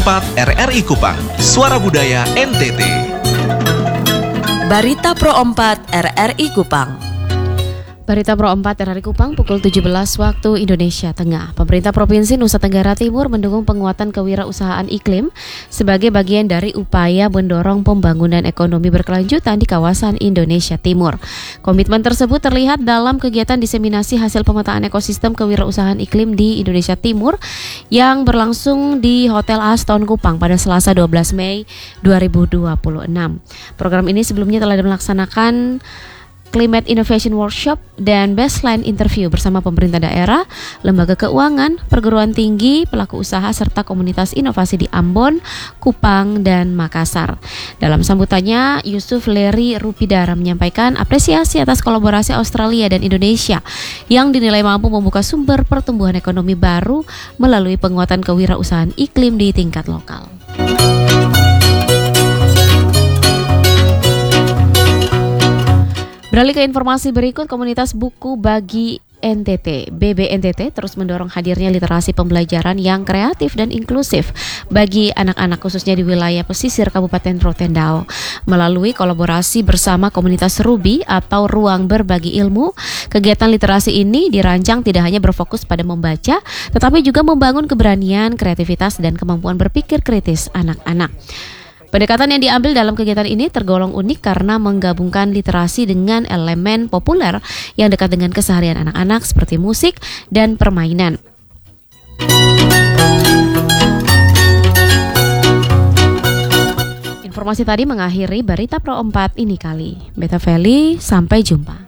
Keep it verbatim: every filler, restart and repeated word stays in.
empat R R I Kupang, Suara Budaya N T T. Barita Pro empat R R I Kupang. Barita Pro empat R R I Kupang pukul tujuh belas waktu Indonesia Tengah. Pemerintah Provinsi Nusa Tenggara Timur mendukung penguatan kewirausahaan iklim sebagai bagian dari upaya mendorong pembangunan ekonomi berkelanjutan di kawasan Indonesia Timur. Komitmen tersebut terlihat dalam kegiatan diseminasi hasil pemetaan ekosistem kewirausahaan iklim di Indonesia Timur yang berlangsung di Hotel Aston Kupang pada Selasa dua belas Mei dua ribu dua puluh enam. Program ini sebelumnya telah melaksanakan Climate Innovation Workshop dan baseline interview bersama pemerintah daerah, lembaga keuangan, perguruan tinggi, pelaku usaha, serta komunitas inovasi di Ambon, Kupang, dan Makassar. Dalam sambutannya, Yusuf Leri Rupidara menyampaikan apresiasi atas kolaborasi Australia dan Indonesia yang dinilai mampu membuka sumber pertumbuhan ekonomi baru melalui penguatan kewirausahaan iklim di tingkat lokal. Beralih ke informasi berikut, komunitas buku bagi N T T, B B N T T terus mendorong hadirnya literasi pembelajaran yang kreatif dan inklusif bagi anak-anak khususnya di wilayah pesisir Kabupaten Rotendao. Melalui kolaborasi bersama komunitas Ruby atau Ruang Berbagi Ilmu, kegiatan literasi ini dirancang tidak hanya berfokus pada membaca, tetapi juga membangun keberanian, kreativitas, dan kemampuan berpikir kritis anak-anak. Pendekatan yang diambil dalam kegiatan ini tergolong unik karena menggabungkan literasi dengan elemen populer yang dekat dengan keseharian anak-anak seperti musik dan permainan. Informasi tadi mengakhiri Barita Pro empat ini kali. Beta Feli, sampai jumpa.